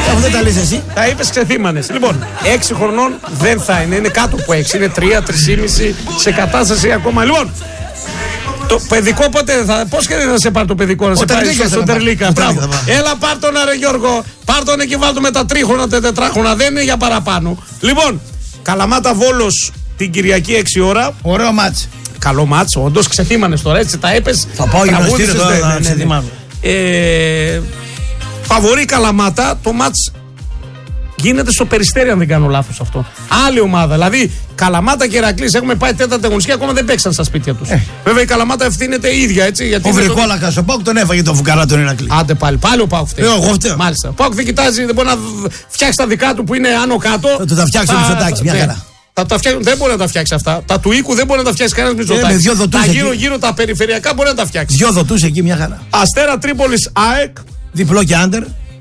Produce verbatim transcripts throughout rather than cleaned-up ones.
Αυτό δεν τα λες εσύ. Τα είπες, ξεθύμανες. Λοιπόν, έξι χρονών δεν θα είναι, είναι κάτω από έξι, είναι τρία, τρία, σε κατάσταση ακόμα. Λοιπόν, το παιδικό πότε θα. Πώς και δεν θα σε πάρει το παιδικό να σε πάρει στο Τερλίκα. Έλα, πάρ' τον ρε Γιώργο. Πάρ' τον εκεί, βάλ' το με τα τρίχρονα, τα τετράχρονα. Δεν είναι για παραπάνω. Λοιπόν, Καλαμάτα Βόλος την Κυριακή έξι ώρα. Ωραίο μάτς. Καλό μάτς, όντως ξεθύμανες τώρα, έτσι τα έπες. Θα πάω γυμναστήριο τώρα να ξεθύμανω. Ε, φαβορεί Καλαμάτα, το μάτς γίνεται στο Περιστέρι, αν δεν κάνω λάθος αυτό. Άλλη ομάδα. Δηλαδή, Καλαμάτα και Ηρακλής έχουμε πάει τέταρτη αγωνιστική, ακόμα δεν παίξαν στα σπίτια τους. Ε. Βέβαια, η Καλαμάτα ευθύνεται η ίδια, έτσι. Γιατί ο Βρικόλακας, το... ο Πάουκ τον έφαγε τον φουκαρά τον Ηρακλή. Άντε πάλι, πάλι ο Πάουκ φταίει. Ε, εγώ φταίω. Μάλιστα. Ο Πάουκ δεν κοιτάζει, δεν μπορεί να φτιάξει τα δικά του που είναι άνω κάτω. Θα τα φτιάξει ο Μητσοτάκης, μια χαρά. Τα, τα φτιάξουν, δεν μπορεί να τα φτιάξει αυτά. Τα του οίκου δεν μπορεί να τα φτιάξει κανένα Μητσοτάκης. Ε, τα γύρω-γύρω τα περιφερειακά μπορεί να τα φτιάξει. Δυο δοτούς εκεί, μια χαρά. Αστέρα Τρίπολης ΑΕΚ. Διπλό και άντερ.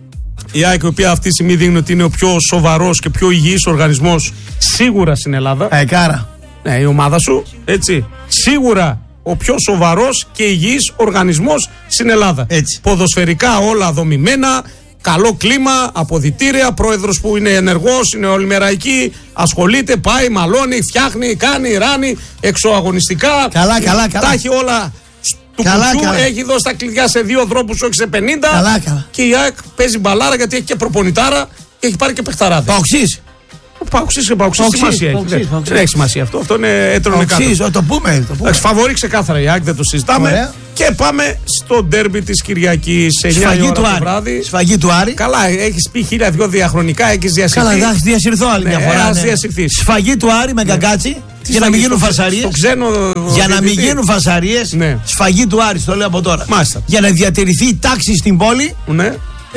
Η ΑΕΚ, η οποία αυτή τη στιγμή δείχνει ότι είναι ο πιο σοβαρός και πιο υγιής οργανισμός σίγουρα στην Ελλάδα. Αεκάρα. Ναι, η ομάδα σου, έτσι. Σίγουρα ο πιο σοβαρός και υγιής οργανισμός στην Ελλάδα. Έτσι. Ποδοσφαιρικά όλα δομημένα, καλό κλίμα, αποδυτήρια, πρόεδρος που είναι ενεργός, είναι όλη μέρα εκεί, ασχολείται, πάει, μαλώνει, φτιάχνει, κάνει, ράνει, εξωαγωνιστικά. Καλά, καλά, καλά. Τα έχει όλα. Του καλά, κουτσού, καλά. έχει δώσει τα κλειδιά σε δύο δρόμους, όχι σε πενήντα. Καλά, καλά. Και η ΑΕΚ παίζει μπαλάρα γιατί έχει και προπονητάρα και έχει πάρει και παιχταράδες. Παοξής. Ο Παοξής και Παοξής σημασία έχει. Δεν, δεν έχει σημασία αυτό. Αυτό είναι έτρωνε κάτω. Παοξής, το πούμε. Το πούμε. Φαβορεί ξεκάθαρα η ΑΕΚ, δεν το συζητάμε. Ωραία. Και πάμε στο ντέρμπι της Κυριακής σε εννιά η ώρα το βράδυ. Σφαγή του Άρη. Καλά, έχεις πει χίλια δυο διαχρονικά, έχεις διασυρθεί. Καλά, θα διασυρθώ άλλη μια φορά. Ναι. Σφαγή του Άρη με γκαγκάτσι. Για να μην γίνουν φασαρίες. Για να μην γίνουν φασαρίες. Ναι. Σφαγή του Άρη, το λέω από τώρα. Μάλιστα. Για να διατηρηθεί η τάξη στην πόλη. Ναι.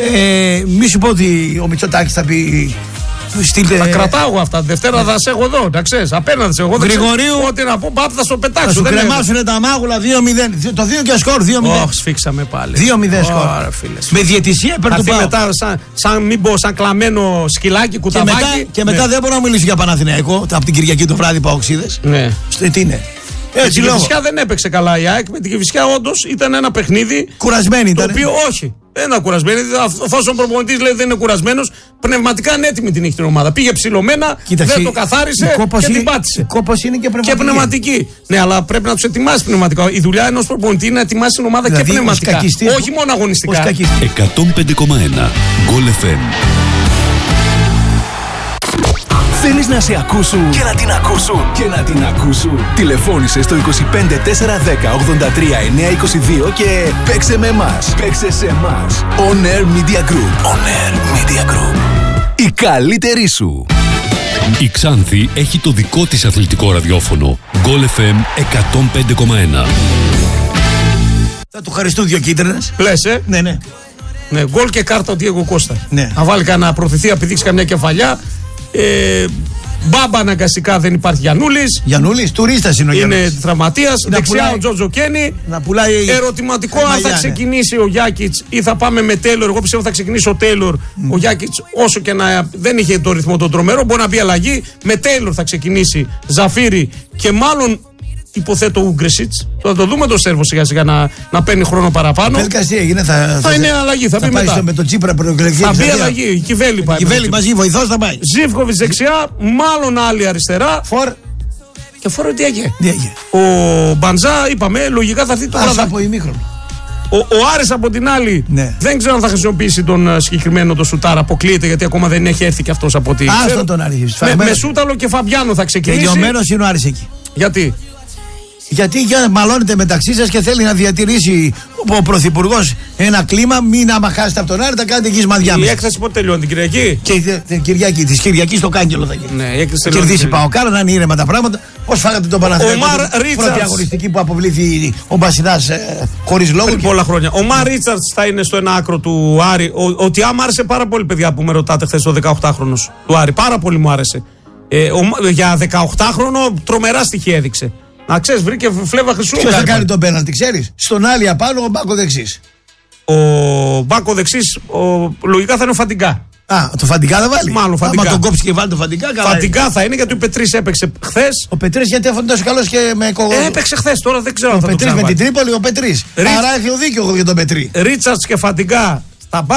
Ε, μη σου πω ότι ο Μητσοτάκης θα πει. Στείλτε... Θα κρατάω εγώ αυτά. Δευτέρα θα σε έχω εδώ, να ξέρεις. Απέναντι σε εγώ. Γρηγορίου. Ό,τι να πω, πάω, θα στο πετάξω. Θα σου κρεμάσουν τα μάγουλα δύο μηδέν. Το δύο και σκορ δύο μηδέν. Όχι, σφίξαμε πάλι. δύο μηδέν σκορ. Με διαιτησία υπέρ του Πάου. Μετά, σαν, σαν, μην πω, σαν κλαμμένο σκυλάκι, κουταβάκι. Και μετά, και μετά ναι. δεν μπορώ να μιλήσω για Παναθηναϊκό από την Κυριακή το βράδυ Παοξίδες. Ναι. Τι είναι. Έτσι, η Κηφισιά δεν έπαιξε καλά η ΑΕΚ. Με την Κηφισιά όντως ήταν ένα παιχνίδι. Κουρασμένη ήταν. Το οποίο όχι. Δεν είναι κουρασμένη. Εφόσον ο προπονητής λέει δεν είναι κουρασμένος, πνευματικά είναι έτοιμη την έχει την ομάδα. Πήγε ψηλωμένα, κοίταξε, δεν το καθάρισε και είναι, την πάτησε. Κόπος είναι και πνευματική. Και πνευματική. Ναι, αλλά πρέπει να τους ετοιμάσει πνευματικά. Η δουλειά ενός προπονητή είναι να ετοιμάσει την ομάδα δηλαδή, και πνευματικά. Όχι μόνο αγωνιστικά. εκατόν πέντε κόμμα ένα Γκολ εφ εμ. Θέλεις να σε ακούσουν και να την ακούσουν και να την ακούσουν. Τηλεφώνησε στο είκοσι πέντε τετρακόσια δέκα ογδόντα τρία εννιακόσια είκοσι δύο και παίξε με εμάς. Παίξε σε εμάς. On Air Media Group. On Air Media Group. Η καλύτερη σου. Η Ξάνθη έχει το δικό της αθλητικό ραδιόφωνο. Γκολ εφ εμ εκατόν πέντε κόμμα ένα. Θα του χαριστούν δύο κίτρινες. Λες, ε? Ναι, ναι. Ναι, γκολ και κάρτα ο Διέγκο Κώστα. Ναι. Να βάλει κανένα προωθηθεί, να πηδήξει καμιά κεφαλιά. Ε, Μπάμπα αναγκαστικά δεν υπάρχει Γιαννούλης. Γιαννούλης, τουρίστας είναι ο Γιαννούλης. Είναι τραυματίας. Δεξιά πουλάει, ο Τζότζο Κένι. Να πουλάει. Ερωτηματικό αν θα ξεκινήσει ο Γιάκιτς ή θα πάμε με Τέιλορ. Εγώ πιστεύω θα ξεκινήσει ο Τέιλορ. Mm. Ο Γιάκιτς, όσο και να δεν είχε το ρυθμό τον τρομερό, μπορεί να μπει αλλαγή. Με Τέιλορ θα ξεκινήσει Ζαφίρι και μάλλον υποθέτω Ούγκρεσιτς. Θα το δούμε το Σέρβο σιγά σιγά να, να παίρνει χρόνο παραπάνω. Πέλκας τι έγινε, θα, θα, θα είναι αλλαγή, θα, θα πει πάει μετά. Στο, με τον Τσίπρα προεκλογική. Θα μπει αλλαγή, η Κιβέλη πάει. Κιβέλη μαζί, βοηθός θα πάει. Ζίβκοβιτς δεξιά, μάλλον άλλη αριστερά. Φορ. Και Φορ Διαγέ. Διαγέ. Ο Μπαντζά, είπαμε, λογικά θα έρθει το βράδυ. Από ημίχρονο. Ο, ο Άρης από την άλλη ναι. δεν ξέρω αν θα χρησιμοποιήσει τον συγκεκριμένο το σουτάρ. Αποκλείεται γιατί ακόμα δεν έχει έρθει και αυτός από τη. Άστον τον Άρη. Με, με Σούταλο και Φαμπιάνο θα ξεκινήσει. Τελειωμένος είναι ο Άρης εκεί. Γιατί? Γιατί μαλώνετε μεταξύ σας και θέλει να διατηρήσει ο Πρωθυπουργός ένα κλίμα. Μην άμα χάσετε από τον Άρη, θα κάνετε εκεί μαδιά. Η έκθεση πότε τελειώνει, την Κυριακή? Και την Κυριακή, τη Κυριακή στο Κάγκελο θα γίνει. Ναι, η έκθεση τελειώνει. Κερδίσει Παοκάρα, να είναι ήρεμα τα πράγματα. Πώς φάγατε τον Παναθηναϊκό? Πρώτη αγωνιστική που αποβλήθη ο Μπασινάς ε, χωρίς λόγο. Πριν και... πολλά χρόνια. Ο Μαρ Ρίτσαρτς θα είναι στο ένα άκρο του Άρη. Ο, ο Τιάμ άρεσε πάρα πολύ, παιδιά, που με ρωτάτε χθες ο δεκαοκτάχρονος του Άρη. Πάρα πολύ μου άρεσε. Ε, ο, για δεκαοκτάχρονο τρομερά στοιχεία έδειξε. Να ξέρεις, βρήκε φλέβα χρυσού. Ποιος θα κάνει τον πέναλτι, ξέρεις? Στον άλλη απάνω ο Μπάκο δεξής. Ο Μπάκο δεξής, ο, λογικά θα είναι ο Φαντιγκά. Α, το Φαντιγκά θα βάλει. Μάλλον Φαντιγκά. Άμα τον κόψει και βάλει το Φαντιγκά, καλά. Φαντιγκά θα είναι γιατί ο Πετρής έπαιξε χθες. Ο Πετρής γιατί έφανε τόσο καλός και με κογό. Ε, έπαιξε χθες, τώρα δεν ξέρω αν θα Πετρής το με την Τρίπολη, ο Πετρής. Ρίτ... Άρα έχει δίκιο για τον Πετρή. Ρίτσαρτς και Φαντιγκά στα μπακ.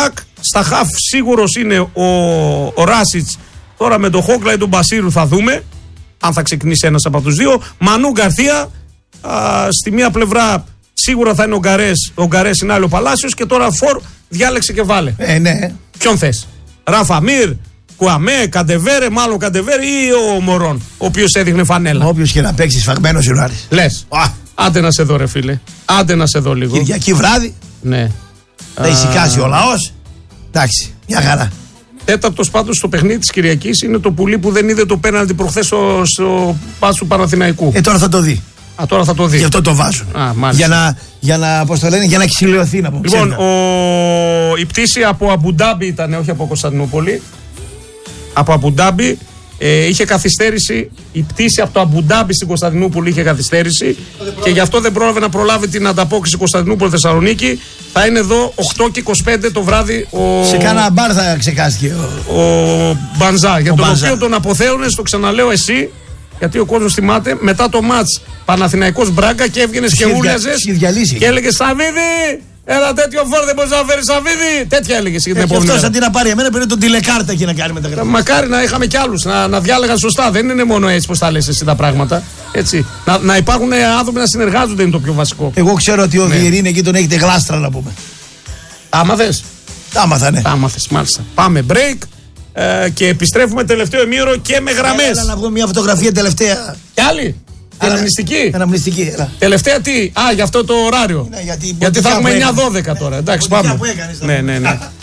Στα χαφ σίγουρος είναι ο, ο Ράσιτς. Τώρα με τον Χόκλα ή τον Μπασίρου θα δούμε αν θα ξεκινήσει ένας από τους δύο. Μανού Γκαρθία, α, στη μία πλευρά σίγουρα θα είναι ο Γκαρές, ο Γκαρές είναι άλλο Παλάσιος και τώρα φορ διάλεξε και βάλε. Ε, ναι. Ποιον θες, Ράφα Μίρ, Κουαμέ, Καντεβέρε, μάλλον Καντεβέρε ή ο Μωρόν, ο οποίος έδειχνε φανέλα. Όποιος και να παίξει σφαγμένος είναι ο Άρης. Λες, Α. άντε να σε δω ρε φίλε, άντε να σε δω λίγο. Κυριακή βράδυ, ναι. θα ησυχάσει ο λαός. Εντάξει, μια χαρά. Τέταρτος πάντως στο παιχνίδι της Κυριακής είναι το πουλί που δεν είδε το πέναλτι προχθές στο, στο πάσου του Παναθηναϊκού. Ε, τώρα θα το δει. Α, τώρα θα το δει. Γι' αυτό το βάζουν. Α, μάλιστα. Για να, για να, πώς το λένε, για να ξυλιωθεί να πω. Λοιπόν, ο... η πτήση από Αμπουντάμπι ήταν, όχι από Κωνσταντινούπολη. Από Αμπουντάμπι ε, είχε καθυστέρηση. Η πτήση από το Αμπουντάμπι στην Κωνσταντινούπολη είχε καθυστέρηση. Και γι' αυτό δεν πρόλαβε να προλάβει την ανταπόκριση Κωνσταντινούπολη-Θεσσαλονίκη. Θα είναι εδώ οκτώ και είκοσι πέντε το βράδυ ο. Σε κάνα μπαρ θα ξεκάστηκε ο, ο Μπανζά. Για ο τον Μπανζά. οποίο τον αποθέωνε, το ξαναλέω εσύ. Γιατί ο κόσμος θυμάται μετά το μάτς Παναθηναϊκός Μπράγκα και έβγαινες και ούλιαζες και έλεγες Σαββίδη, ένα τέτοιο φόρ δεν μπορείς να φέρεις Σαββίδη. Τέτοια έλεγες για την επόμενη μέρα. μέρα. Αντί να πάρει εμένα πρέπει τον τηλεκάρτα εκεί να κάνει μεταγραφή. Μακάρι να είχαμε κι άλλους να, να διάλεγαν σωστά. Δεν είναι μόνο έτσι πως τα λες εσύ τα πράγματα. Έτσι. Να, να υπάρχουν άνθρωποι να συνεργάζονται είναι το πιο βασικό. Εγώ ξέρω ότι ο ναι. Βιερίνη εκεί τον έχετε γλάστρα να πούμε. Άμαθες. Άμαθα, ναι. Άμαθες, μάλιστα. Πάμε break. Ε, και επιστρέφουμε τελευταίο ημίωρο και με γραμμές. Έλα να βγω μια φωτογραφία τελευταία. Κι άλλη. Αναμνηστική. Αναμνηστική, έλα. Τελευταία τι. Α, για αυτό το ωράριο. Ναι, γιατί γιατί θα έχουμε εννιά δώδεκα τώρα. Εντάξει, πάμε. Ναι, ναι, ναι.